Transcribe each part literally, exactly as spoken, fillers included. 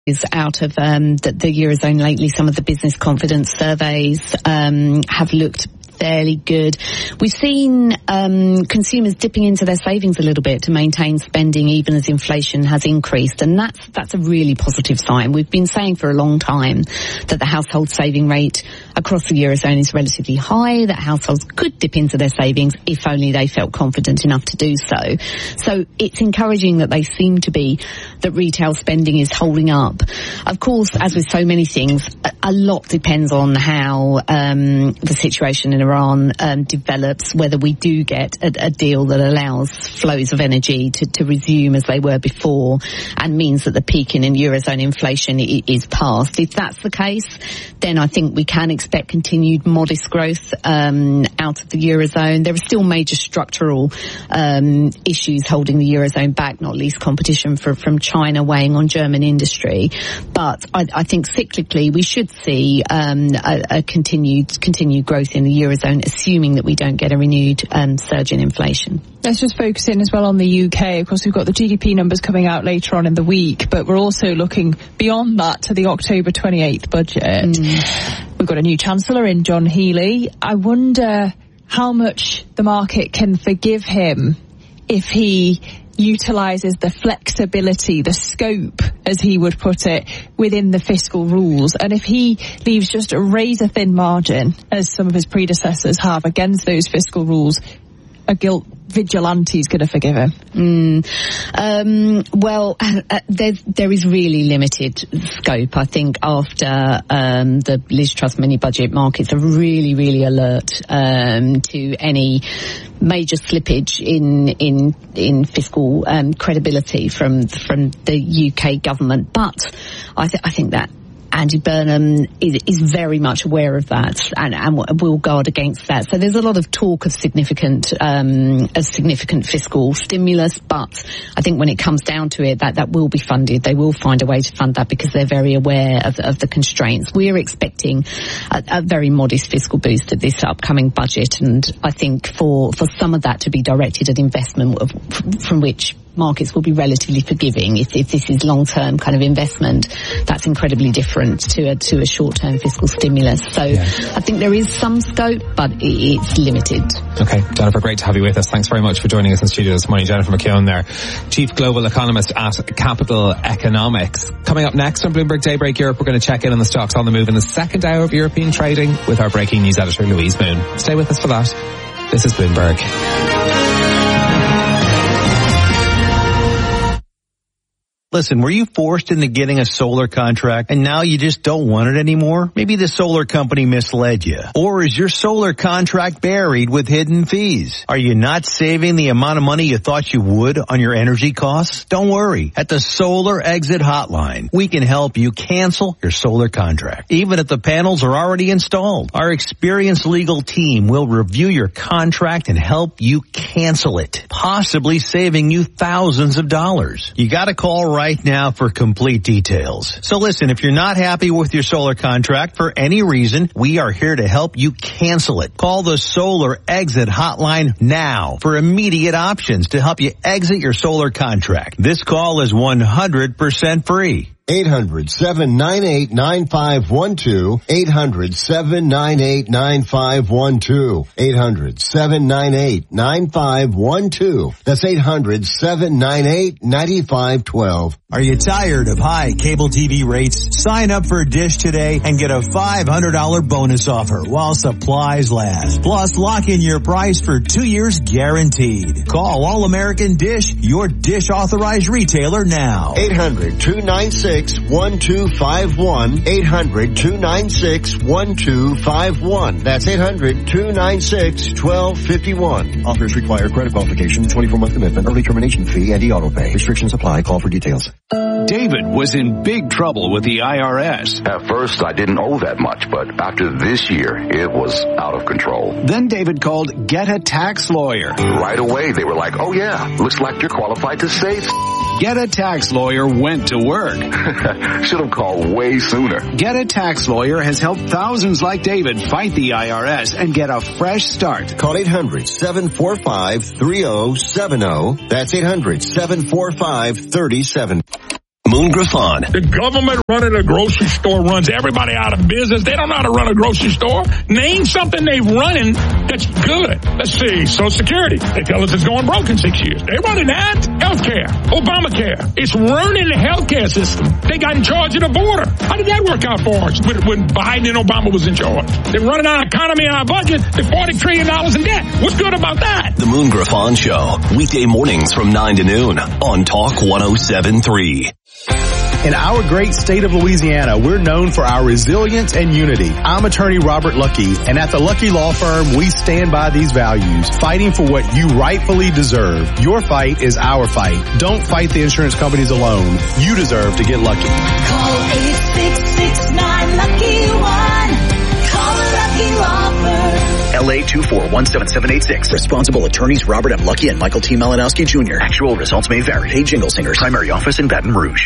out of um, the, the Eurozone lately. Some of the business confidence surveys um, have looked fairly good. We've seen um, consumers dipping into their savings a little bit to maintain spending even as inflation has increased, and that's that's a really positive sign. We've been saying for a long time that the household saving rate across the Eurozone is relatively high, that households could dip into their savings if only they felt confident enough to do so. So it's encouraging that they seem to be, that retail spending is holding up. Of course, as with so many things, a, a lot depends on how um, the situation in Iran um, develops, whether we do get a, a deal that allows flows of energy to, to resume as they were before and means that the peak in Eurozone inflation is past. If that's the case, then I think we can expect continued modest growth um, out of the Eurozone. There are still major structural um, issues holding the Eurozone back, not least competition for, from China weighing on German industry. But I, I think cyclically we should see um, a, a continued continued growth in the Eurozone, assuming that we don't get a renewed um, surge in inflation. Let's just focus in as well on the U K. Of course, we've got the G D P numbers coming out later on in the week, but we're also looking beyond that to the October twenty-eighth budget. Mm. We've got a new Chancellor in John Healey. I wonder how much the market can forgive him if he utilises the flexibility, the scope, as he would put it, within the fiscal rules. And if he leaves just a razor-thin margin, as some of his predecessors have, against those fiscal rules, a guilt vigilante is going to forgive him. Mm. Um, well, uh, there, there is really limited scope. I think after um, the Liz Truss mini-budget, markets are really, really alert um, to any major slippage in in in fiscal um, credibility from from the U K government. But I, th- I think that Andy Burnham is, is very much aware of that and, and will guard against that. So there's a lot of talk of significant, um, of significant fiscal stimulus, but I think when it comes down to it, that, that will be funded. They will find a way to fund that because they're very aware of, of the constraints. We're expecting a, a very modest fiscal boost at this upcoming budget, and I think for, for some of that to be directed at investment of, from which markets will be relatively forgiving. If, if this is long-term kind of investment, that's incredibly different to a, to a short-term fiscal stimulus. So yeah. I think there is some scope, but it's limited. Okay, Jennifer, great to have you with us. Thanks very much for joining us in studio this morning. Jennifer McKeown there, Chief Global Economist at Capital Economics. Coming up next on Bloomberg Daybreak Europe, we're going to check in on the stocks on the move in the second hour of European trading with our breaking news editor, Louise Moon. Stay with us for that. This is Bloomberg. Listen, were you forced into getting a solar contract and now you just don't want it anymore? Maybe the solar company misled you. Or is your solar contract buried with hidden fees? Are you not saving the amount of money you thought you would on your energy costs? Don't worry. At the Solar Exit Hotline, we can help you cancel your solar contract, even if the panels are already installed. Our experienced legal team will review your contract and help you cancel it, possibly saving you thousands of dollars. You gotta call right right now for complete details. So listen, if you're not happy with your solar contract for any reason, we are here to help you cancel it. Call the Solar Exit Hotline now for immediate options to help you exit your solar contract. This call is one hundred percent free. eight hundred, seven nine eight, nine five one two. eight hundred, seven nine eight, nine five one two. eight hundred, seven nine eight, nine five one two. That's eight hundred, seven nine eight, nine five one two. Are you tired of high cable T V rates? Sign up for Dish today and get a five hundred dollars bonus offer while supplies last. Plus, lock in your price for two years guaranteed. Call All American Dish, your Dish authorized retailer now. eight hundred, two nine six, one two five one. eight hundred, two nine six, one two five one. That's eight hundred, two nine six, one two five one. Offers require credit qualification, twenty-four month commitment, early termination fee, and e-auto pay. Restrictions apply. Call for details. David was in big trouble with the I R S. At first, I didn't owe that much, but after this year, it was out of control. Then David called Get a Tax Lawyer. Right away, they were like, oh yeah, looks like you're qualified to save. Get a Tax Lawyer went to work. Should have called way sooner. Get a Tax Lawyer has helped thousands like David fight the I R S and get a fresh start. Call eight hundred, seven four five, three oh seven oh. That's eight hundred, seven four five, three oh seven oh. Moon Griffon. The government running a grocery store runs everybody out of business. They don't know how to run a grocery store. Name something they've running that's good. Let's see. Social Security. They tell us it's going broke in six years. They running that. Healthcare. Obamacare. It's ruining the healthcare system. They got in charge of the border. How did that work out for us when, when Biden and Obama was in charge? They're running our economy and our budget to forty trillion dollars in debt. What's good about that? The Moon Griffon Show. Weekday mornings from nine to noon on Talk one oh seven point three. In our great state of Louisiana, we're known for our resilience and unity. I'm attorney Robert Lucky, and at the Lucky Law Firm, we stand by these values, fighting for what you rightfully deserve. Your fight is our fight. Don't fight the insurance companies alone. You deserve to get lucky. Call eight six six nine lucky one. Call the Lucky Law Firm. L A two four one seven seven eight six. Responsible attorneys Robert M. Lucky and Michael T. Malinowski Junior Actual results may vary. Hey Jingle Singers. Primary office in Baton Rouge.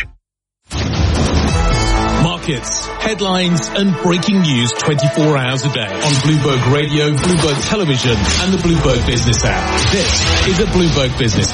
Markets, headlines and breaking news twenty-four hours a day on Bloomberg Radio, Bloomberg Television and the Bloomberg Business app. This is a Bloomberg Business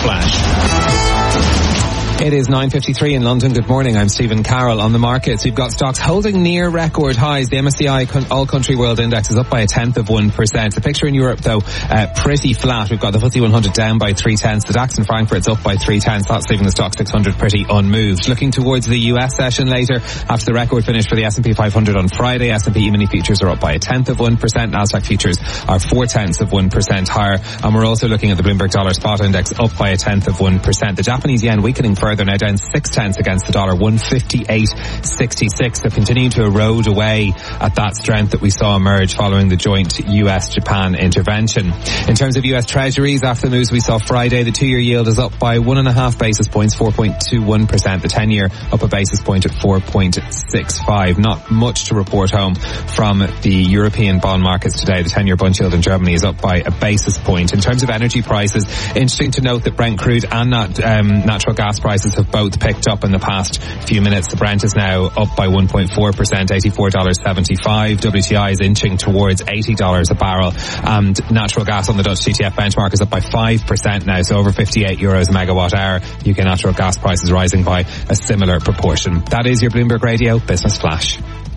Flash. It is nine fifty-three in London. Good morning. I'm Stephen Carroll. On the markets, we've got stocks holding near record highs. The M S C I All Country World Index is up by a tenth of one percent. The picture in Europe, though, uh, pretty flat. We've got the F T S E one hundred down by three tenths. The DAX in Frankfurt's up by three tenths. That's leaving the stock six hundred pretty unmoved. Looking towards the U S session later, after the record finish for the S and P five hundred on Friday, S and P E-mini futures are up by a tenth of one percent. Nasdaq futures are four tenths of one percent higher. And we're also looking at the Bloomberg Dollar Spot Index up by a tenth of one percent. The Japanese yen weakening further, now down six tenths against the dollar, one fifty-eight sixty-six. So continuing to erode away at that strength that we saw emerge following the joint U S Japan intervention. In terms of U S Treasuries, after the moves we saw Friday, the two-year yield is up by one and a half basis points, four point two one percent. The ten-year up a basis point at four point six five. Not much to report home from the European bond markets today. The ten-year bond yield in Germany is up by a basis point. In terms of energy prices, interesting to note that Brent crude and nat, um, natural gas prices have both picked up in the past few minutes. The Brent is now up by one point four percent, eighty-four dollars seventy-five. W T I is inching towards eighty dollars a barrel. And natural gas on the Dutch T T F benchmark is up by five percent now, so over fifty-eight euros a megawatt hour. U K natural gas prices rising by a similar proportion. That is your Bloomberg Radio Business Flash.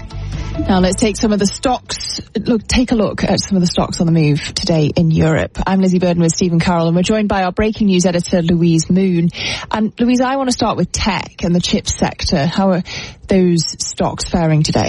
Now let's take some of the stocks. Look, take a look at some of the stocks on the move today in Europe. I'm Lizzie Burden with Stephen Carroll, and we're joined by our breaking news editor, Louise Moon. And Louise, I want to start with tech and the chip sector. How are those stocks faring today?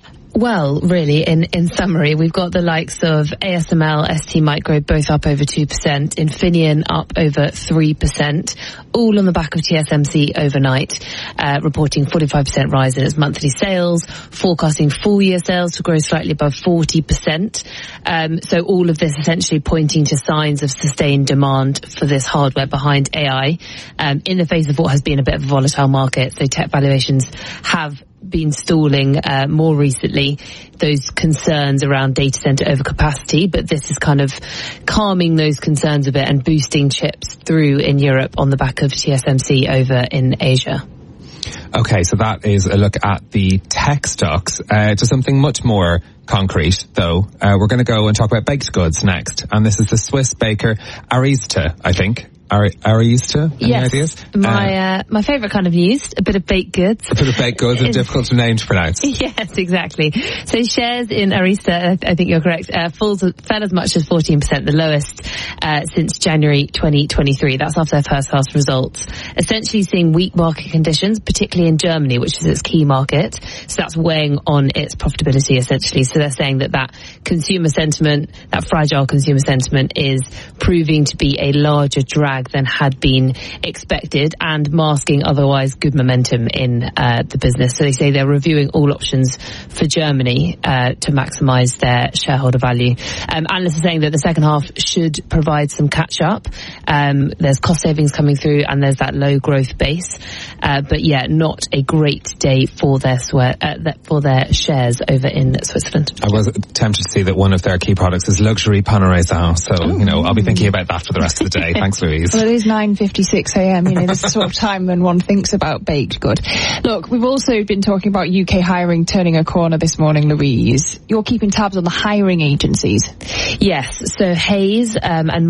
Well, really, in, in summary, we've got the likes of A S M L, S T Micro, both up over two percent, Infineon up over three percent, all on the back of T S M C overnight, uh, reporting forty-five percent rise in its monthly sales, forecasting full-year sales to grow slightly above forty percent. Um, so all of this essentially pointing to signs of sustained demand for this hardware behind A I, um, in the face of what has been a bit of a volatile market. So tech valuations have been stalling uh, more recently, those concerns around data center overcapacity, but this is kind of calming those concerns a bit and boosting chips through in Europe on the back of T S M C over in Asia. Okay, so that is a look at the tech stocks. Uh, to something much more concrete, though. Uh, we're going to go and talk about baked goods next, and this is the Swiss baker Arista, I think. Ari- Arista? Any yes. ideas? My uh, uh, my favourite kind of news, a bit of baked goods. A bit of baked goods is difficult to name to pronounce. Yes, exactly. So shares in Arista, I think you're correct, uh, falls, fell as much as fourteen percent, the lowest uh, since January twenty twenty-three. That's after their first half results. Essentially seeing weak market conditions, particularly in Germany, which is its key market. So that's weighing on its profitability, essentially. So they're saying that that consumer sentiment, that fragile consumer sentiment, is proving to be a larger drag than had been expected and masking otherwise good momentum in uh, the business. So they say they're reviewing all options for Germany uh, to maximise their shareholder value. Um, analysts are saying that the second half should provide some catch up. Um, there's cost savings coming through and there's that low growth base. Uh, but yeah, not a great day for their swear, uh, for their shares over in Switzerland. I was tempted to see that one of their key products is luxury pain raisin. So, oh. you know, I'll be thinking about that for the rest of the day. Thanks, Louise. Well, it is nine fifty-six a.m. You know, this is the sort of time when one thinks about baked good. Look, we've also been talking about U K hiring turning a corner this morning, Louise. You're keeping tabs on the hiring agencies. Yes. So Hays um, and Michael Page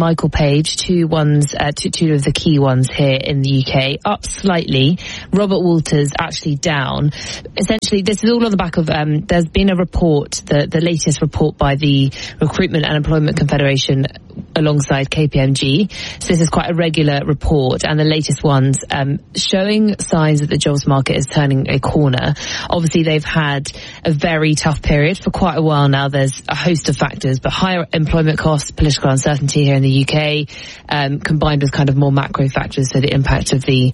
page, two ones, uh, two, two of the key ones here in the U K, up slightly. Robert Walters actually down. Essentially, this is all on the back of, um, there's been a report, the, the latest report by the Recruitment and Employment Confederation alongside K P M G. So this is quite a regular report, and the latest ones um, showing signs that the jobs market is turning a corner. Obviously, they've had a very tough period for quite a while now. There's a host of factors, but higher employment costs, political uncertainty here in the U K, um, combined with kind of more macro factors, so the impact of the